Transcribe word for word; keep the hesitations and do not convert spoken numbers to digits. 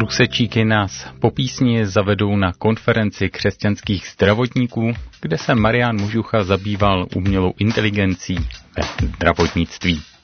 Průsečíky nás po písni zavedou na konferenci křesťanských zdravotníků, kde se Marián Mužucha zabýval umělou inteligencí ve zdravotnictví.